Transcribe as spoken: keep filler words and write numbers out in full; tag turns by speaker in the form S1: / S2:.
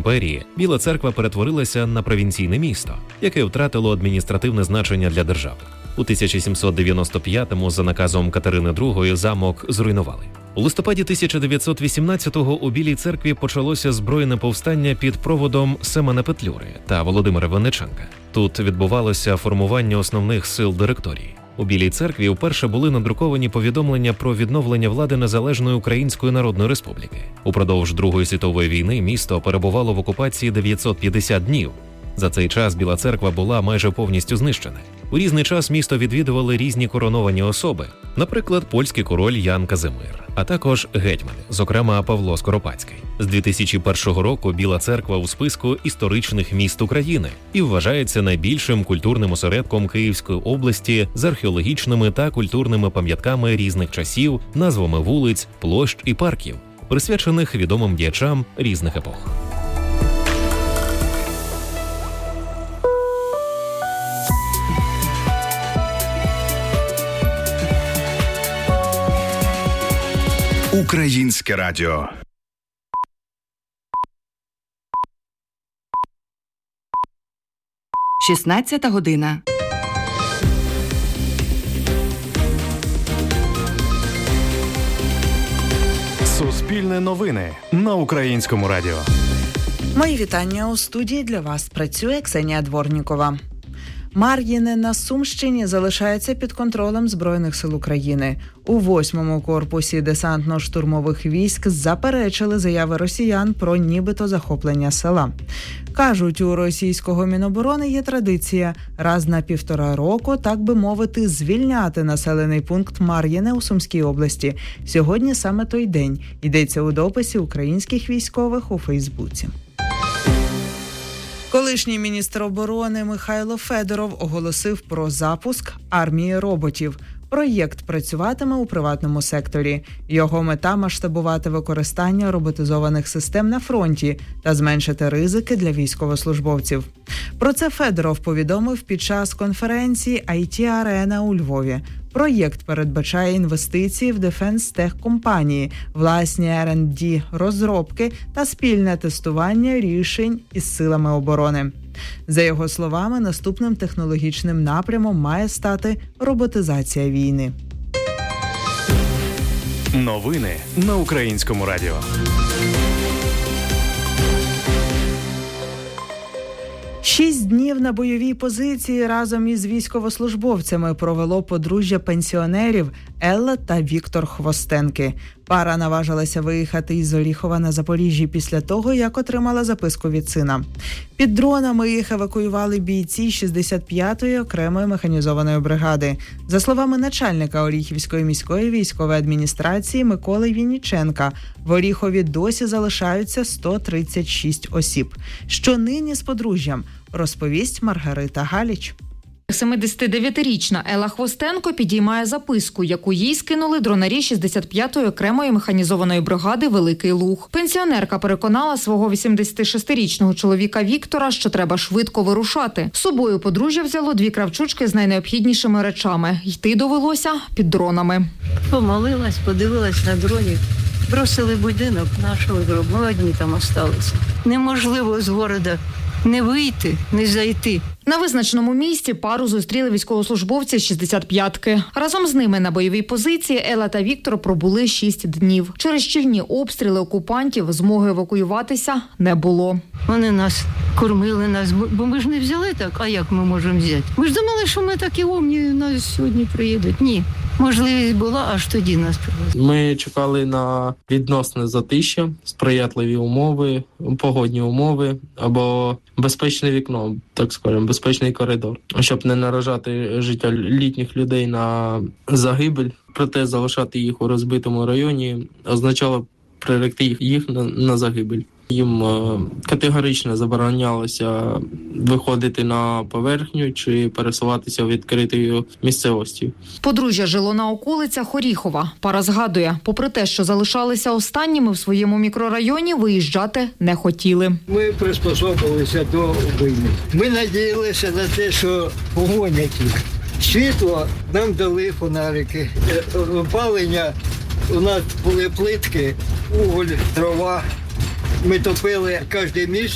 S1: імперії, Біла Церква перетворилася на провінційне місто, яке втратило адміністративне значення для держави. У тисяча сімсот дев'яносто п'ятому за наказом Катерини другої замок зруйнували. У листопаді тисяча дев'ятсот вісімнадцятого у Білій Церкві почалося збройне повстання під проводом Семена Петлюри та Володимира Винниченка. Тут відбувалося формування основних сил директорії. У Білій Церкві вперше були надруковані повідомлення про відновлення влади Незалежної Української Народної Республіки. Упродовж Другої світової війни місто перебувало в окупації дев'ятсот п'ятдесят днів. За цей час Біла Церква була майже повністю знищена. У різний час місто відвідували різні короновані особи, наприклад, польський король Ян Казимир, а також гетьмани, зокрема Павло Скоропадський. З дві тисячі першого року Біла Церква у списку історичних міст України і вважається найбільшим культурним осередком Київської області з археологічними та культурними пам'ятками різних часів, назвами вулиць, площ і парків, присвячених відомим діячам різних епох.
S2: Українське радіо.
S3: шістнадцята година.
S4: Суспільне новини на Українському радіо.
S5: Мої вітання. У студії для вас працює Ксенія Дворнікова. Мар'їне на Сумщині залишається під контролем Збройних сил України. У восьмому корпусі десантно-штурмових військ заперечили заяви росіян про нібито захоплення села. Кажуть, у російського Міноборони є традиція раз на півтора року, так би мовити, звільняти населений пункт Мар'їне у Сумській області. Сьогодні саме той день. Йдеться у дописі українських військових у Фейсбуці. Колишній міністр оборони Михайло Федоров оголосив про запуск армії роботів. Проєкт працюватиме у приватному секторі. Його мета – масштабувати використання роботизованих систем на фронті та зменшити ризики для військовослужбовців. Про це Федоров повідомив під час конференції ай ті-арена у Львові. Проєкт передбачає інвестиції в дефенс-тех-компанії, власні ар енд ді розробки та спільне тестування рішень із силами оборони. За його словами, наступним технологічним напрямом має стати роботизація війни.
S4: Новини на Українському радіо.
S5: Шість днів на бойовій позиції разом із військовослужбовцями провело подружжя пенсіонерів Елла та Віктор Хвостенки. Пара наважилася виїхати із Оріхова на Запоріжжі після того, як отримала записку від сина. Під дронами їх евакуювали бійці шістдесят п'ятої окремої механізованої бригади. За словами начальника Оріхівської міської військової адміністрації Миколи Вінніченка, в Оріхові досі залишаються сто тридцять шість осіб. Що нині з подружжям, розповість Маргарита Галіч.
S6: семидесятидев'ятирічна Елла Хвостенко підіймає записку, яку їй скинули дронарі шістдесят п'ятої окремої механізованої бригади «Великий Луг». Пенсіонерка переконала свого вісімдесятишестирічного чоловіка Віктора, що треба швидко вирушати. З собою подружжя взяло дві кравчучки з найнеобхіднішими речами. Йти довелося під дронами.
S7: Помолилась, подивилась на дронів. Бросили будинок, нашого гробу, ми одні там осталися. Неможливо з города не вийти, не зайти.
S6: На визначеному місці пару зустріли військовослужбовці шістдесят п'ятки. Разом з ними на бойовій позиції Елла та Віктор пробули шість днів. Через щільні обстріли окупантів змоги евакуюватися не було.
S7: Вони нас кормили, нас, бо ми ж не взяли так, а як ми можемо взяти? Ми ж думали, що ми такі умні, нас сьогодні приїдуть. Ні. Можливість була, аж тоді нас привезли.
S8: Ми чекали на відносне затища, сприятливі умови, погодні умови або безпечне вікно, так скажемо, безпечний коридор, щоб не наражати життя літніх людей на загибель. Проте залишати їх у розбитому районі означало приректи їх, їх на, на загибель. Їм категорично заборонялося виходити на поверхню чи пересуватися в відкритій місцевості.
S6: Подружжя жило на околицях Оріхова. Пара згадує, попри те, що залишалися останніми в своєму мікрорайоні, виїжджати не хотіли.
S9: Ми приспособилися до війни. Ми надіялися на те, що погонять їх. Світло нам дали фонарики. Опалення, у нас були плитки, уголь, дрова. Ми топили кожен місяць